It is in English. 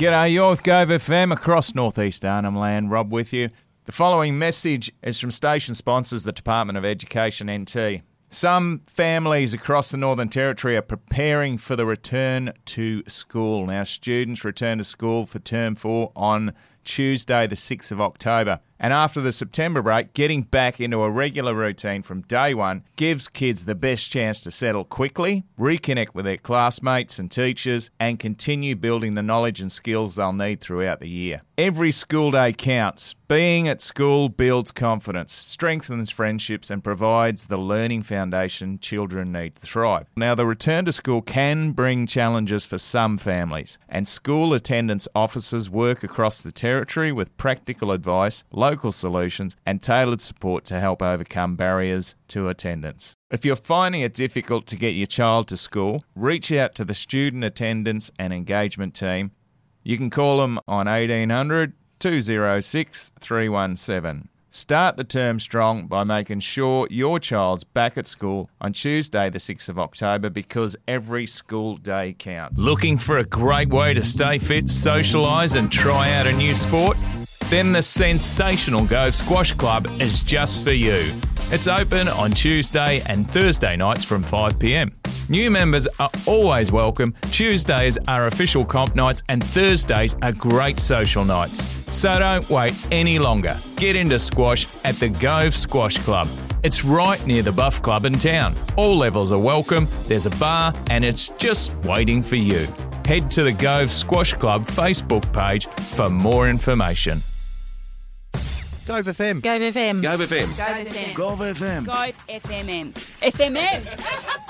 G'day, you're with Gove FM across northeast Arnhem Land. Rob with you. The following message is from station sponsors, the Department of Education NT. Some families across the Northern Territory are preparing for the return to school. Now, students return to school for Term 4 on Tuesday, the 6th of October. And after the September break, getting back into a regular routine from day one gives kids the best chance to settle quickly, reconnect with their classmates and teachers, and continue building the knowledge and skills they'll need throughout the year. Every school day counts. Being at school builds confidence, strengthens friendships, and provides the learning foundation children need to thrive. Now, the return to school can bring challenges for some families, and school attendance officers work across the Territory with practical advice, local solutions, and tailored support to help overcome barriers to attendance. If you're finding it difficult to get your child to school, reach out to the Student Attendance and Engagement Team. You can call them on 1800 206 317. Start the term strong by making sure your child's back at school on Tuesday the 6th of October, because every school day counts. Looking for a great way to stay fit, socialise and try out a new sport? Then the sensational Gove Squash Club is just for you. It's open on Tuesday and Thursday nights from 5 p.m. New members are always welcome. Tuesdays are official comp nights and Thursdays are great social nights. So don't wait any longer. Get into squash at the Gove Squash Club. It's right near the Buff Club in town. All levels are welcome, there's a bar, and it's just waiting for you. Head to the Gove Squash Club Facebook page for more information. Gove FM. Gove FM. Gove FM. Gove FM. Gove FM. Gove FM. FMM.